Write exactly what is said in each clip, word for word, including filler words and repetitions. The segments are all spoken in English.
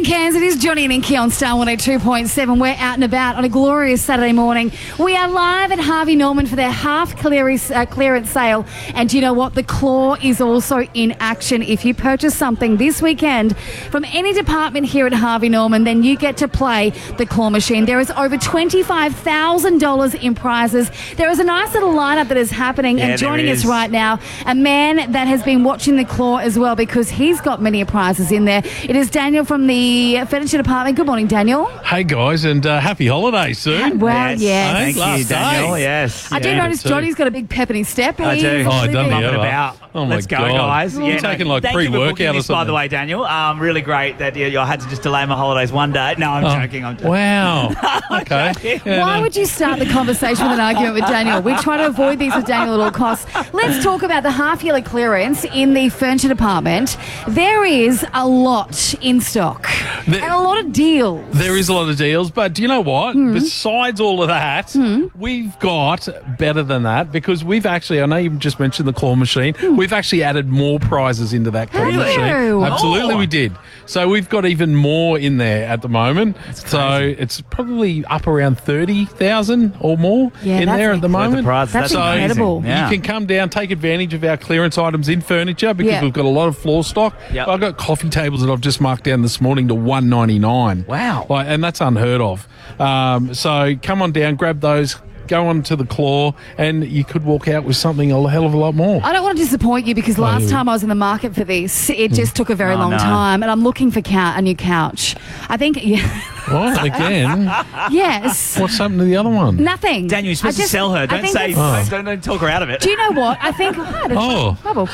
Morning, Cairns. It is Johnny and Inky on Star one oh two point seven. We're out and about on a glorious Saturday morning. We are live at Harvey Norman for their half clearance, uh, clearance sale. And do you know what? The Claw is also in action. If you purchase something this weekend from any department here at Harvey Norman, then you get to play the Claw machine. There is over twenty-five thousand dollars in prizes. There is a nice little lineup that is happening. Yeah, and joining there us is. right now, a man that has been watching the Claw as well, because he's got many prizes in there. It is Daniel from the furniture department. Good morning, Daniel. Hey guys, and uh, happy holidays soon. Well, yes. Thank Last you, Daniel. day. Yes. I do yeah. notice too. Johnny's got a big pep in his step. I He's do. Oh, actually don't been- be Up and ever. about. Oh, my Let's go, God. guys. You're taking, like, thank you for pre-workout booking or this, by the something. way, Daniel. Um, really great that you, I had to just delay my holidays one day. No, I'm Oh, joking. I'm joking. Wow. Okay. Yeah, Why no. would you start the conversation with an argument with Daniel? We try to avoid these with Daniel at all costs. Let's talk about the half-yearly clearance in the furniture department. There is a lot in stock There- and a lot of deals. There is a lot of deals, but do you know what? Hmm. Besides all of that, we've got better than that, because we've actually, I know you just mentioned the claw machine, we've actually added more prizes into that claw Have machine. you? Absolutely, Oh. we did. So we've got even more in there at the moment. So it's probably up around thirty thousand or more Yeah, in that's there at the incredible. moment. The prize, That's that's amazing. incredible. Yeah. You can come down, take advantage of our clearance items in furniture, because Yeah. we've got a lot of floor stock. Yep. I've got coffee tables that I've just marked down this morning to one ninety-nine. Wow. Like, and that's unheard of. Um, so come on down, grab those, go on to the Claw, and you could walk out with something a hell of a lot more. I don't want to disappoint you, because last Oh. time I was in the market for this, it just took a very Oh, long no. time, and I'm looking for cou- a new couch. I think, yeah, What? Again? yes, What's happened to the other one? nothing. Daniel, you're supposed I just- to sell her. I Don't think say, it's- don't, don't talk her out of it. Do you know what? I think... Oh. Bubble.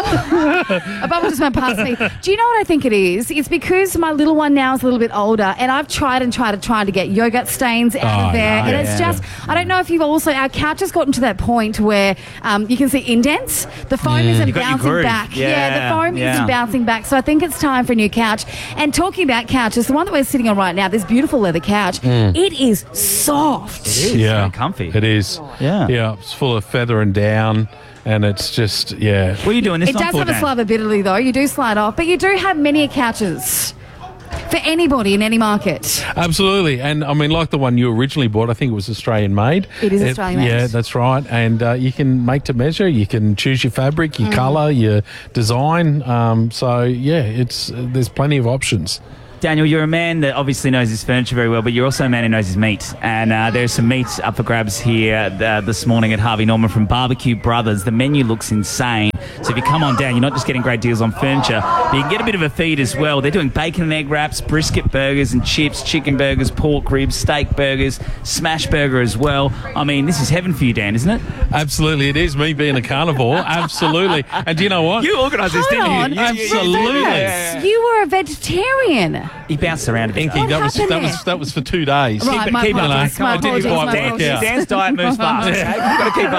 Um, a bubble just went past me. Do you know what I think it is? It's because my little one now is a little bit older, and I've tried and tried and tried to get yogurt stains out Oh, of there, no, and it's yeah. just... I don't know if you've also... Our couch has gotten to that point where um, you can see indents. The foam isn't You got your bouncing groove. back. Yeah, the foam yeah. isn't bouncing back. So I think it's time for a new couch. And talking about couches, the one that we're sitting on right now, this beautiful leather couch, it is soft. It is. Yeah. Very comfy. It is. Yeah. Yeah, it's full of feather and down, and it's just, yeah. What are you doing this It one does for, have a Dan? slivability, though. You do slide off, but you do have many couches for anybody in any market. Absolutely. And I mean, like the one you originally bought, I think it was Australian made. It is Australian made. Yeah, that's right. And uh, you can make to measure. You can choose your fabric, your colour, your design. Um, so, yeah, it's uh, there's plenty of options. Daniel, you're a man that obviously knows his furniture very well, but you're also a man who knows his meat. And uh, there's some meat up for grabs here uh, this morning at Harvey Norman from Barbecue Brothers. The menu looks insane. So if you come on down, you're not just getting great deals on furniture, but you can get a bit of a feed as well. They're doing bacon and egg wraps, brisket burgers and chips, chicken burgers, pork ribs, steak burgers, smash burger as well. I mean, this is heaven for you, Dan, isn't it? Absolutely, it is. Me being a carnivore, absolutely. And do you know what? You organised this, Hold didn't on. you? you? you- you- Absolutely. Yeah, yeah, yeah. You were a vegetarian. He bounced around a bit. Inky, What that was happened that there? was that was for two days. Right, Keep, my it- keep it apologies, up. my I didn't apologies, quite my Dan, apologies. Dan's diet moves fast. Okay? You've got to keep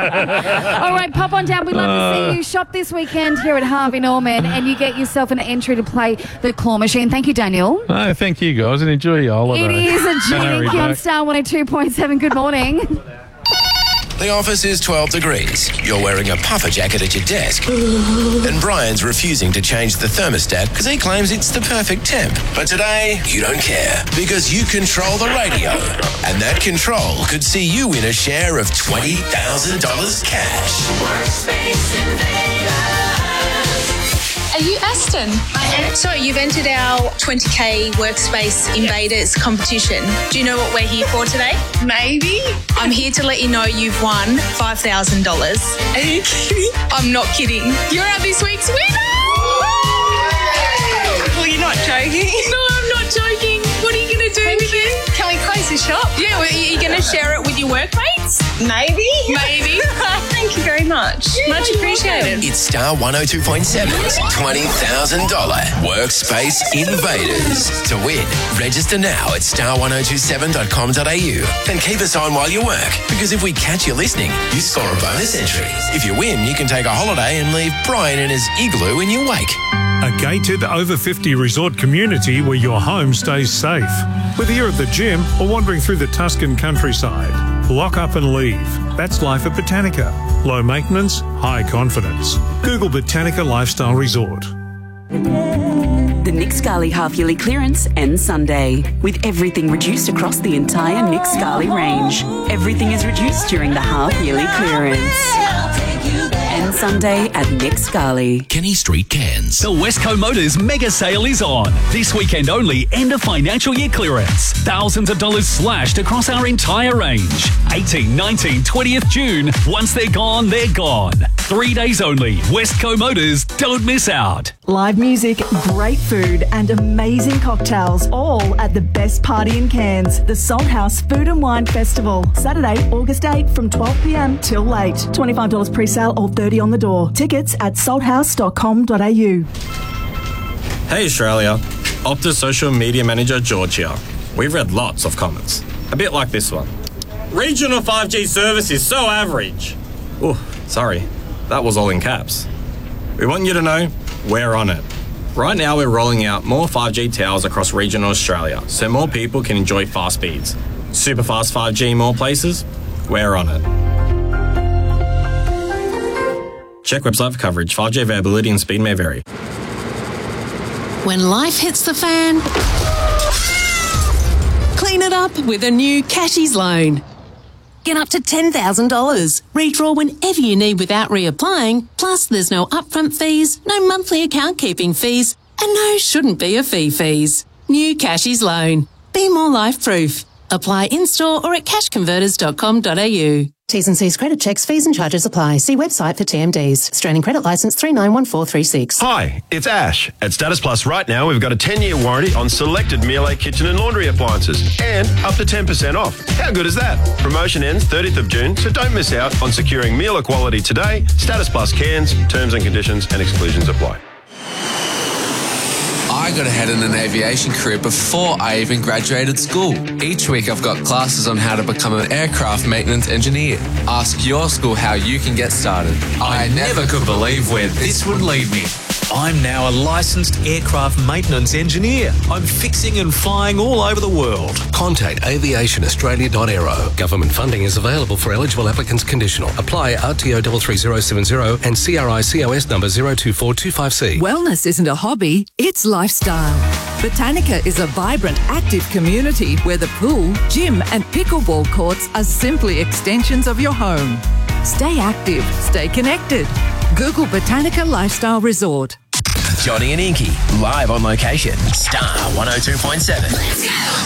up. All right, pop on down. We'd love to see you shop this weekend here at Harvey Norman, and you get yourself an entry to play the Claw Machine. Thank you, Daniel. No, thank you guys, and enjoy your holiday. It is a And Johnny Harry Inky on back. Star one oh two point seven. Good morning. The office is twelve degrees. You're wearing a puffer jacket at your desk. And Brian's refusing to change the thermostat because he claims it's the perfect temp. But today, you don't care because you control the radio. And that control could see you win a share of twenty thousand dollars cash. Are you Aston? So you've entered our twenty K Workspace Invaders competition. Do you know what we're here for today? Maybe. I'm here to let you know you've won five thousand dollars. Are you kidding? I'm not kidding. You're our this week's winner! Well, you're not joking. No, I'm not joking. What are you going to do with it? Can we close the shop? Yeah, well, are you going to share it with your workmates? Maybe. Maybe. Thank you very much. Much appreciated. It's Star one oh two point seven's twenty thousand dollars Workspace Invaders. To win, register now at star ten twenty-seven dot com dot a u and keep us on while you work, because if we catch you listening, you score a bonus entry. If you win, you can take a holiday and leave Brian in his igloo in your wake. A gated over fifty resort community where your home stays safe. Whether you're at the gym or wandering through the Tuscan countryside, lock up and leave. That's life at Botanica. Low maintenance, high confidence. Google Botanica Lifestyle Resort. The Nick Scali half-yearly clearance ends Sunday, with everything reduced across the entire Nick Scali range. Everything is reduced during the half-yearly clearance. Ends Sunday at Nick Scali. Kenny Street Cairns. The Westco Motors mega sale is on. This weekend only, end of financial year clearance. Thousands of dollars slashed across our entire range. eighteenth, nineteenth, twentieth June. Once they're gone, they're gone. Three days only. Westco Motors. Don't miss out. Live music, great food and amazing cocktails, all at the best party in Cairns, the Salt House Food and Wine Festival. Saturday, August eighth from twelve p m till late. twenty-five dollars pre-sale or thirty dollars on the door. Tickets at salthouse dot com dot a u. Hey Australia, Optus Social Media Manager George here. We've read lots of comments, a bit like this one. Regional five G service is so average. Oh, sorry, that was all in caps. We want you to know we're on it. Right now we're rolling out more five G towers across regional Australia so more people can enjoy fast speeds. Super fast five G in more places? We're on it. Check website for coverage. five G availability and speed may vary. When life hits the fan, clean it up with a new Cashies loan. Get up to ten thousand dollars. Redraw whenever you need without reapplying. Plus, there's no upfront fees, no monthly account keeping fees, and no shouldn't be a fee fees. New Cashies loan. Be more life-proof. Apply in-store or at cash converters dot com dot a u. T's and C's credit checks, fees and charges apply. See website for T M Ds. Australian Credit Licence three nine one four three six. Hi, it's Ash. At Status Plus right now, we've got a ten-year warranty on selected Miele kitchen and laundry appliances and up to ten percent off. How good is that? Promotion ends thirtieth of June, so don't miss out on securing Miele quality today. Status Plus Cairns. Terms and conditions and exclusions apply. I got ahead in an aviation career before I even graduated school. Each week I've got classes on how to become an aircraft maintenance engineer. Ask your school how you can get started. I, I never could believe where this would lead me. I'm now a licensed aircraft maintenance engineer. I'm fixing and flying all over the world. Contact aviation australia dot aero. Government funding is available for eligible applicants conditional. Apply R T O three three zero seven zero and C R I C O S number zero two four two five C. Wellness isn't a hobby, it's lifestyle. Botanica is a vibrant, active community where the pool, gym and pickleball courts are simply extensions of your home. Stay active, stay connected. Google Botanica Lifestyle Resort. Johnny and Inky, live on location. Star one oh two point seven. Let's go.